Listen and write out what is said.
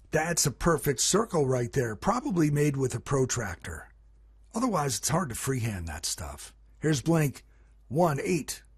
That's a perfect circle right there, probably made with a protractor. Otherwise, it's hard to freehand that stuff. Here's Blink 1-8.